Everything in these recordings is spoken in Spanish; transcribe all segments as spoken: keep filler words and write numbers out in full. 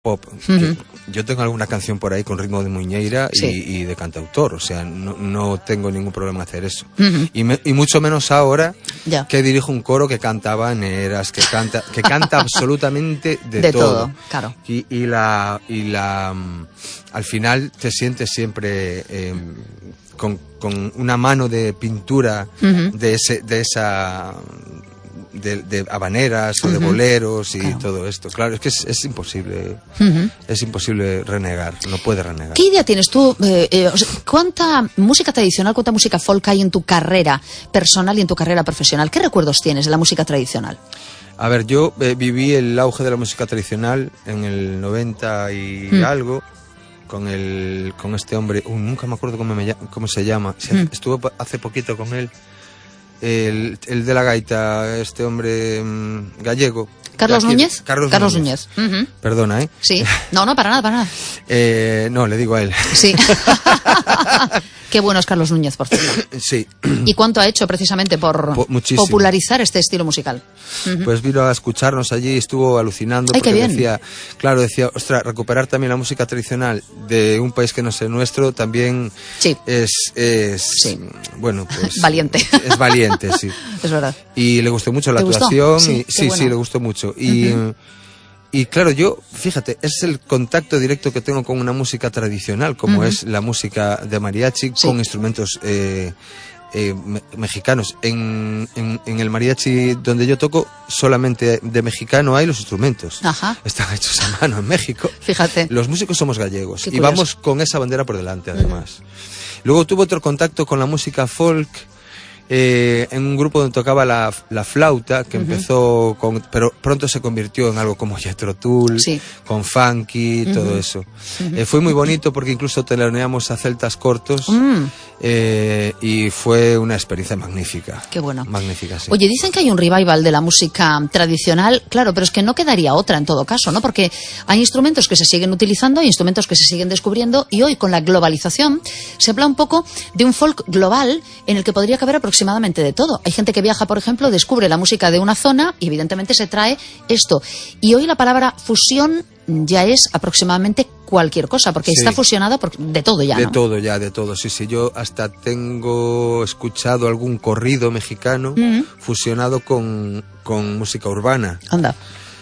pop. Uh-huh. Yo tengo alguna canción por ahí con ritmo de muñeira sí. y, y de cantautor, o sea, no, no tengo ningún problema en hacer eso. Uh-huh. Y, me, y mucho menos ahora ya. que dirijo un coro que canta habaneras, que canta, que canta absolutamente de, de todo. todo. Claro. Y, y la, y la, um, al final te sientes siempre eh, con, con una mano de pintura uh-huh. de ese, de esa. De, de habaneras uh-huh. o de boleros y claro. todo esto. Claro, es que es, es imposible, uh-huh. es imposible renegar, no puede renegar. ¿Qué idea tienes tú? Eh, eh, o sea, ¿cuánta música tradicional, cuánta música folk hay en tu carrera personal y en tu carrera profesional? ¿Qué recuerdos tienes de la música tradicional? A ver, yo eh, viví el auge de la música tradicional en el noventa y uh-huh. algo, con el con este hombre, uh, nunca me acuerdo cómo, me, cómo se llama, uh-huh. estuve hace poquito con él. El, el de la gaita, este hombre mmm, gallego. ¿Carlos aquí, Núñez? Carlos, Carlos Núñez. Núñez. Uh-huh. Perdona, ¿eh? Sí. No, no, para nada, para nada. eh, no, le digo a él. Sí. Qué bueno es Carlos Núñez, por cierto. Sí. ¿Y cuánto ha hecho precisamente por po- popularizar este estilo musical? Uh-huh. Pues vino a escucharnos allí y estuvo alucinando. Ay, porque qué bien. decía, claro, decía, ostras, recuperar también la música tradicional de un país que no es el nuestro también sí. es, es sí. bueno, pues valiente. Es valiente, sí. Es verdad. Y le gustó mucho la ¿Te actuación. gustó? Y, sí, sí, bueno. sí, le gustó mucho. Y uh-huh. Y claro, yo, fíjate, es el contacto directo que tengo con una música tradicional, como uh-huh. es la música de mariachi, sí. con instrumentos eh, eh, me- mexicanos. En, en, en el mariachi donde yo toco, solamente de mexicano hay los instrumentos. Ajá. Están hechos a mano en México. Fíjate. Los músicos somos gallegos. Qué y curioso. vamos con esa bandera por delante, además. Uh-huh. Luego tuve otro contacto con la música folk, Eh, en un grupo donde tocaba la, la flauta, que uh-huh. empezó con, pero pronto se convirtió en algo como Jethro Tull, sí. con funky, uh-huh. todo eso. Uh-huh. Eh, fue muy bonito porque incluso teloneamos a Celtas Cortos uh-huh. eh, y fue una experiencia magnífica. Qué bueno. Magnífica, sí. Oye, dicen que hay un revival de la música tradicional, claro, pero es que no quedaría otra en todo caso, ¿no? Porque hay instrumentos que se siguen utilizando, hay instrumentos que se siguen descubriendo y hoy con la globalización se habla un poco de un folk global en el que podría caber aproximadamente aproximadamente de todo. Hay gente que viaja, por ejemplo, descubre la música de una zona y evidentemente se trae esto. Y hoy la palabra fusión ya es aproximadamente cualquier cosa, porque sí. está fusionado por, de todo ya, De ¿no? todo ya, de todo, sí, sí. Yo hasta tengo escuchado algún corrido mexicano uh-huh. fusionado con, con música urbana. Anda.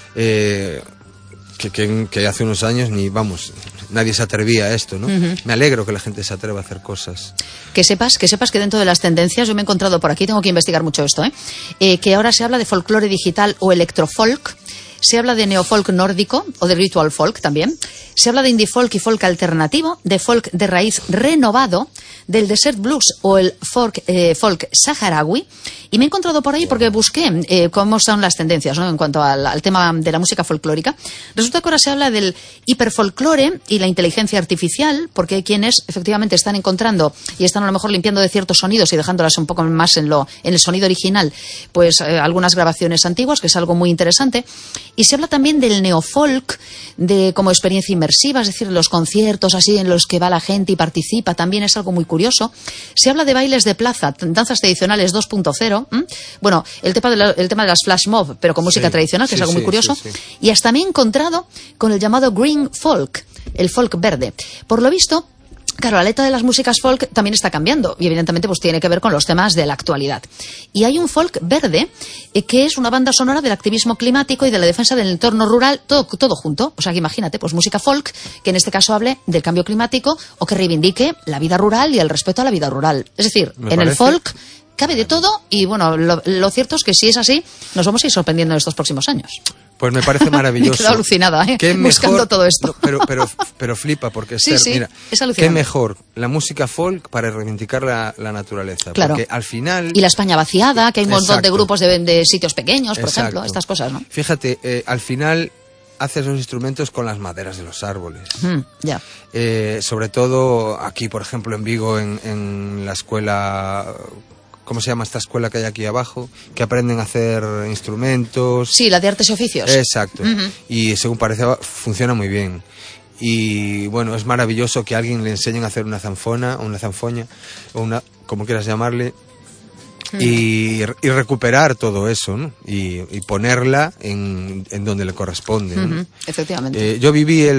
Eh... Que, que, que hace unos años ni, vamos, nadie se atrevía a esto, ¿no? Uh-huh. Me alegro que la gente se atreva a hacer cosas. Que sepas, que sepas que dentro de las tendencias, yo me he encontrado por aquí, tengo que investigar mucho esto, ¿eh? Eh, que ahora se habla de folclore digital o electrofolk, se habla de neofolk nórdico o de ritual folk también, se habla de indie folk y folk alternativo, de folk de raíz renovado, del desert blues o el folk, eh, folk saharaui. Y me he encontrado por ahí porque busqué eh, cómo son las tendencias, ¿no? En cuanto al, al tema de la música folclórica. Resulta que ahora se habla del hiperfolclore y la inteligencia artificial, porque hay quienes efectivamente están encontrando y están a lo mejor limpiando de ciertos sonidos y dejándolas un poco más en, lo, en el sonido original, pues eh, algunas grabaciones antiguas, que es algo muy interesante. Y se habla también del neofolk, de como experiencia inmersiva, es decir, los conciertos así en los que va la gente y participa, también es algo muy curioso. Se habla de bailes de plaza, danzas tradicionales dos punto cero. ¿Mm? Bueno, el tema, de la, el tema de las flash mob, pero con música sí, tradicional, que sí, es algo muy sí, curioso. Sí, sí. Y hasta me he encontrado con el llamado green folk, el folk verde. Por lo visto, claro, la letra de las músicas folk también está cambiando y evidentemente pues tiene que ver con los temas de la actualidad. Y hay un folk verde eh, que es una banda sonora del activismo climático y de la defensa del entorno rural, todo, todo junto. O sea, que imagínate, pues música folk que en este caso hable del cambio climático o que reivindique la vida rural y el respeto a la vida rural. Es decir, Me en parece... el folk cabe de todo y bueno, lo, lo cierto es que si es así, nos vamos a ir sorprendiendo en estos próximos años. Pues me parece maravilloso. Me he quedado alucinada, ¿eh? Qué buscando mejor, todo esto. No, pero, pero, pero flipa, porque sí, Esther, sí, mira, es alucinante. Qué mejor la música folk para reivindicar la, la naturaleza. Claro. Porque al final... Y la España vaciada, que hay un montón Exacto. de grupos de, de sitios pequeños, por Exacto. ejemplo, estas cosas, ¿no? Fíjate, eh, al final haces los instrumentos con las maderas de los árboles. Mm, ya. Eh, sobre todo aquí, por ejemplo, en Vigo, en, en la escuela... ¿Cómo se llama esta escuela que hay aquí abajo? Que aprenden a hacer instrumentos. Sí, la de artes y oficios. Exacto. Uh-huh. Y según parece, funciona muy bien. Y bueno, es maravilloso que a alguien le enseñen a hacer una zanfona, o una zanfoña, o una, como quieras llamarle, y, y recuperar todo eso, ¿no? y, y ponerla en, en donde le corresponde, ¿no? Uh-huh. Efectivamente. Eh, yo viví el